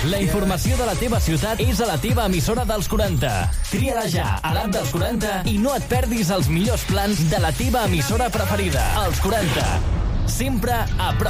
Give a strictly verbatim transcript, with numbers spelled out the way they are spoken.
La informació de la teva ciutat és a la teva emissora dels quaranta. Tria-la ja a l'app dels quaranta i no et perdis els millors plans de la teva emissora preferida. Els quaranta. Sempre a prop.